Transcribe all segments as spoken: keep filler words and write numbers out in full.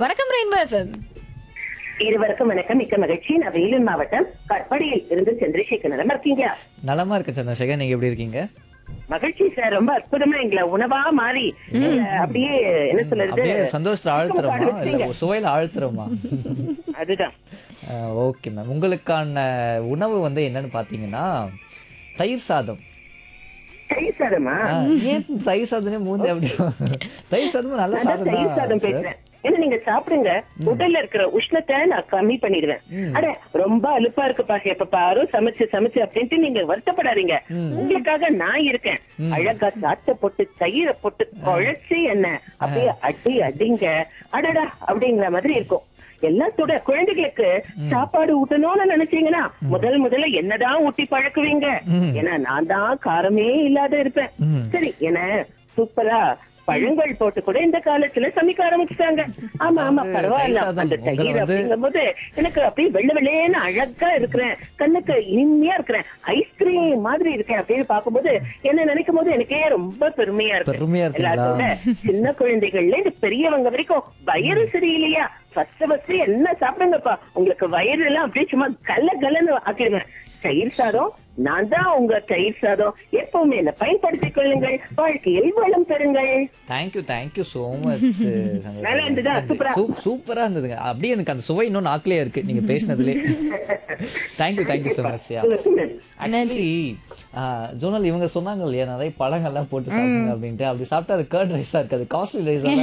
வணக்கம் rainbow FM. இருவருக்கும் வணக்கம். மிக்க மகிழ்ச்சி. நான் வேலூர் மாவட்டம் கட்பாடியில் இருந்து சந்திரசேகர். நலமா இருக்கீங்க? நலமா இருக்கு சந்திரசேகர், நீங்க எப்படி இருக்கீங்க? மகிழ்ச்சி சார். ரொம்ப அற்புதமா எங்களை உணவா மாறி எங்களை அப்படியே என்ன சொல்றது, அப்படியே சந்தோஷத்துல ஆழ்த்துறோமா இல்ல சுவையில ஆழ்த்துறோமா? அதுதான். ஓகே மேம், உங்களுக்கான உணவு வந்து என்னன்னு பாத்தீங்கன்னா தயிர் சாதம். தயிர் சாதமா? ஏன் தயிர் சாதமே மூஞ்சி அப்படி? தயிர் சாதமும் நல்ல சாதம் தயிர் சாதம் தான். பேசுறேன். ஏன்னா நீங்க சாப்பிடுங்க, உடல்ல இருக்கிற உஷ்ணத்தை நான் கம்மி பண்ணிடுவேன். அட ரொம்ப அலுப்பா இருக்கு பாக்க, எப்ப பாரு சமைச்சு சமைச்சு அப்படின்ட்டு நீங்க வருத்தப்படாதீங்க. உங்களுக்காக நான் இருக்கேன். அழகா சாட்டை போட்டு தயிரை போட்டு குழைச்சி என்ன அப்படியே அடி அடிங்க, அடடா அப்படிங்கிற மாதிரி இருக்கும். எல்லாத்தோட குழந்தைகளுக்கு சாப்பாடு ஊட்டணும்னு நினைச்சீங்கன்னா முதல் முதல்ல என்னதான் ஊட்டி பழக்குவீங்க. ஏன்னா நான் தான் காரமே இல்லாத இருப்பேன். சரி, என்ன சூப்பரா பழங்கள் போட்டு கூட இந்த காலத்துல சமைக்க ஆரம்பிச்சுட்டாங்க. ஆமா ஆமா பரவாயில்ல. அந்த தயிர் அப்படிங்கும் போது எனக்கு அப்படியே வெள்ளை வெள்ளையன்னு அழகா இருக்கிறேன், கண்ணுக்கு இனிமையா இருக்கிறேன், ஐஸ்கிரீம் மாதிரி இருக்கேன் அப்படின்னு பாக்கும்போது என்ன நினைக்கும் போது எனக்கே ரொம்ப பெருமையா இருக்கு. எல்லாத்தோட சின்ன குழந்தைகள்ல இருந்து பெரியவங்க வரைக்கும் வயிறு சரியில்லையா, ஃபர்ஸ்ட் ஃபர்ஸ்ட் என்ன சாப்பிடுங்கப்பா, உங்களுக்கு வயிறு எல்லாம் அப்படியே சும்மா கல்ல கல்லன்னு ஆக்கிடுங்க. தயிர் சாதம், நான் தான் உங்க தயிர் சாதம். எப்பவுமே என்ன பயன்படுத்திக் கொள்ளுங்கள், வாழ்க்கையில் வளம் பெறுங்கள். Thank you thank you so much. நல்லா இருந்ததா? சூப்பரா சூப்பரா இருந்ததுங்க. அப்படியே எனக்கு அந்த சுவை இன்னும் நாக்கிலே இருக்கு நீங்க பேசினதுலே. Thank you thank you so much. Actually zonal இவங்க சொன்னாங்க இல்லையா, நிறைய பழங்கள்லாம் போட்டு சாப்பிடுங்க அப்படின்ட்டு. அப்படி சாப்பிட்டா அது கர்ட் ரைஸா இருக்காது, காஸ்ட்லி ரைஸா.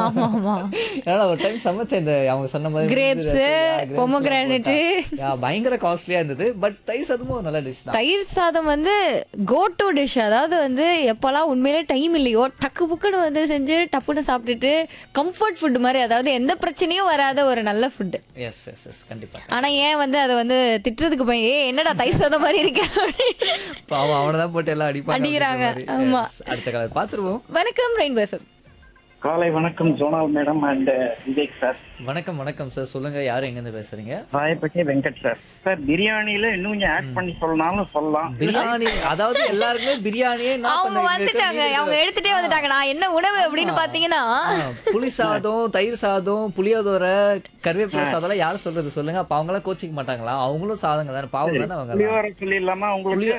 ஏன்னா ஒரு டைம் சமைச்சேன் இந்த அவங்க சொன்ன மாதிரி கிரேப்ஸ், பொமோகிரானேட் பயங்கர காஸ்ட்லியா இருந்தது. பட் தயிர் சாதமும் ஒரு நல்ல டிஷ் தான். தயிர் சாதம் வந்து கோ டு டிஷ். அதாவது வந்து எப்பெல்லாம் உண்மையிலே டைம் இல்லையோ டக்கு புக்குன்னு வந்து செஞ்சு டப்புன்னு சாப்பிட்டுட்டு கம்ஃபர்ட் ஃபுட் மாதிரி, அதாவது எந்த பிரச்சனையும் வராத ஒரு நல்ல ஃபுட். எஸ் எஸ் எஸ் கண்டிப்பா. ஆனா ஏன் வந்து அதை வந்து திட்டுறதுக்கு போய் ஏ என்னடா தயிர் சாதம் மாதிரி இருக்க பாவம் அவனதான் போட்டு எல்லாம் அடிப்பாங்க அடிக்கிறாங்க. ஆமா. அடுத்த காலம் பாத்துருவோம். வணக்கம் ரெயின்போ எஃப்எம். காலை வணக்கம் zonal madam and Vivek sir. வணக்கம் வணக்கம் சார், சொல்லுங்க யாரு எங்க இருந்து பேசுறீங்க? ராயப்பட்டி வெங்கட் சார். சார் பிரியாணியில இன்னும் கொஞ்சம் ஆட் பண்ணி சொல்லனாலும் சொல்லலாம். பிரியாணி, அதாவது எல்லாருக்குமே பிரியாணியே அவங்க வந்துட்டாங்க, அவங்க எடுத்துட்டே வந்துட்டாங்க. நான் என்ன உணவு அப்படின்னு பாத்தீங்கன்னா புளி சாதம், தயிர் சாதம், புளியோதரை, கருவேப்பிலை சாதம் யாரும் சொல்றது சொல்லுங்க. அப்ப அவங்க எல்லாம் கோச்சிக்க மாட்டாங்களா? அவங்களும் சாதங்க தானே, பாவம் தானே அவங்க. புளியோரை சொல்லிடலாமா உங்களுக்கு?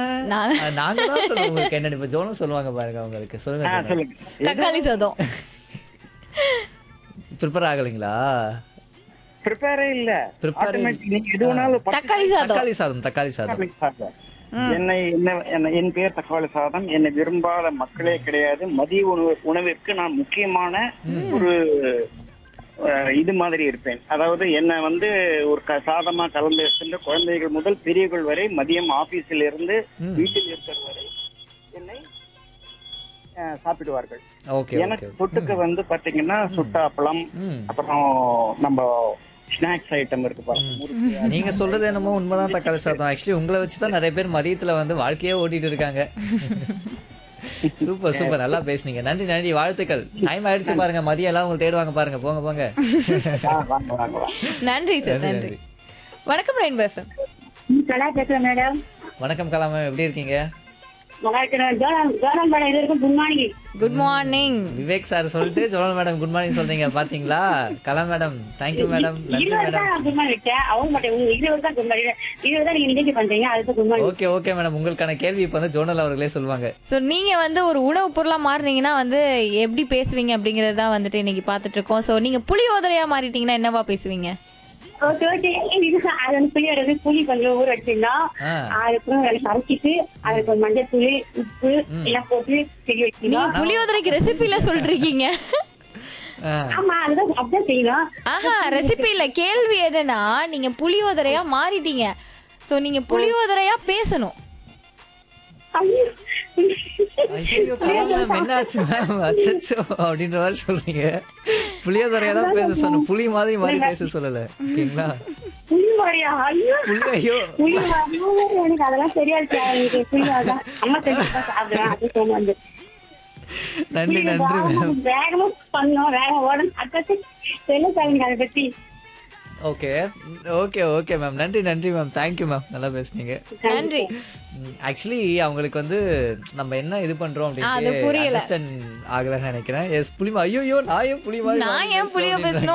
நாங்க தான் சொல்லுவோம் உங்களுக்கு என்ன. இப்ப ஜோனம் சொல்லுவாங்க பாருங்க உங்களுக்கு. சொல்லுங்க சொல்லுங்க. தக்காளி சாதம் ப்ரிப்பேர் ஆகலைங்களா? ப்ரிப்பேரே இல்ல. ப்ரிப்பேர் நீங்க எது வேணாலும் தக்காளி சாதம். தக்காளி சாதம் தக்காளி சாதம் என்னை என்ன என் பேர் தக்காளி சாதம். என்னை விரும்பாத மக்களே கிடையாது. மதிய உணவு உணவிற்கு நான் முக்கியமான ஒரு இது மாதிரி இருப்பேன். அதாவது என்ன வந்து ஒரு சாதமா கலந்து இருக்கின்ற குழந்தைகள் முதல் பெரியவர்கள் வரை மதியம் ஆபீஸில் இருந்து வீட்டில் இருக்கிற வரை என்னை சாப்பிடுவார்கள். எனக்கு தொட்டுக்கு வந்து பாத்தீங்கன்னா சுட்ட அப்பளம், அப்புறம் நம்ம ஸ்நாக்ஸ் ஐட்டம் இருக்கு பாருங்க. நீங்க சொல்றது என்னமோ உண்மைதான் தக்காளி சாதம். ஆக்சுவலி உங்களை வச்சுதான் நிறைய பேர் மதியத்துல வந்து வாழ்க்கையே ஓட்டிட்டு இருக்காங்க. சூப்பர் சூப்பர், நல்லா பேசுனீங்க. நன்றி நன்றி, வாழ்த்துக்கள். டைம் ஆயிடுச்சு பாருங்க, மதியம் எல்லாம் உங்களுக்கு தேடுவாங்க பாருங்க. போங்க போங்க. நன்றி சார், நன்றி. வணக்கம் ரெயின்போ எஃப்எம். கலா பேசுறேன் மேடம். வணக்கம் கலா மேம், எப்படி இருக்கீங்க? Good morning. விவேக் சார் சொல்லிட்டு ஜோனல் மேடம் குட் மார்னிங் சொல்றீங்க பாத்தீங்களா? கலா மேடம் தேங்க்யூ மேடம். நன்றி மேடம். ஓகே ஓகே மேடம், உங்களுக்கான கேள்வி இப்ப வந்து ஜோனல் அவர்களே சொல்லுவாங்க. சோ நீங்க வந்து ஒரு உணவு பொருளா மாறுனீங்கன்னா வந்து எப்படி பேசுவீங்க அப்படிங்கறத வந்துட்டு இன்னைக்கு பாத்துட்டு இருக்கோம். சோ நீங்க புளியோதரையா மாறிட்டீங்கன்னா என்னவா பேசுவீங்க? புளி கொஞ்சம் ஊற வச்சிருந்தோம், அதுக்கப்புறம் அரைச்சிட்டு அதுக்கு மஞ்சள் தூள் உப்பு எல்லாம் போட்டு செடி வச்சிருந்தோம். புளியோதரைக்கு ரெசிபில சொல்றீங்க? ஆமா, அதுதான் அப்படிதான் செய்யணும். ஆஹா, ரெசிபி இல்ல, கேள்வி என்னன்னா நீங்க புளியோதரையா மாறிட்டீங்க. சோ நீங்க புளியோதரையா பேசணும். என்னாச்சு மேம்? அச்சச்சோ அப்படின்ற மாதிரி சொல்றீங்க. புளியோதரையா தான் பேச சொன்ன, புளி மாதிரி மாதிரி பேச சொல்லல. ஓகேங்களா? புளி மாதிரியா? ஐயோ எனக்கு அதெல்லாம் தெரியாது. அம்மா தெரிஞ்சு சாப்பிடுவேன். அது தோணும். நன்றி நன்றி மேம். வேகமா பண்ணோம், வேகம் ஓடணும். அக்கா சொல்லுங்க அதை பத்தி. ஓகே ஓகே ஓகே மேம், நன்றி நன்றி மேம், தேங்க்யூ மேம், நல்லா பேசுனீங்க. நன்றி. ஆக்சுவலி அவங்களுக்கு வந்து நம்ம என்ன இது பண்றோம் அது புரியல, அண்டர்ஸ்டாண்ட் ஆகலன்னு நினைக்கிறேன். எஸ் புளிமா, ஐயோ நான் ஏன் புளி மாதிரி நான் ஏன் புளிய பேசணும்